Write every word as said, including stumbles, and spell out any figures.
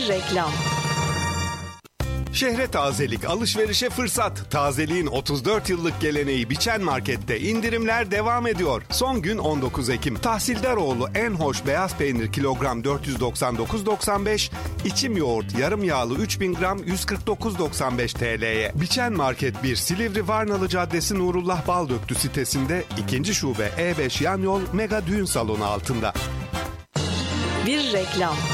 Bir reklam. Şehre tazelik, alışverişe fırsat. Tazeliğin otuz dört yıllık geleneği Biçen Market'te indirimler devam ediyor. Son gün on dokuz Ekim. Tahsildaroğlu en hoş beyaz peynir kilogram dört yüz doksan dokuz doksan beş, içim yoğurt yarım yağlı üç bin gram yüz kırk dokuz doksan beş T L'ye. Biçen Market bir, Silivri Varnalı Caddesi Nurullah Baldöktü sitesinde, ikinci şube E beş yan yol Mega Düğün Salonu altında. Bir reklam.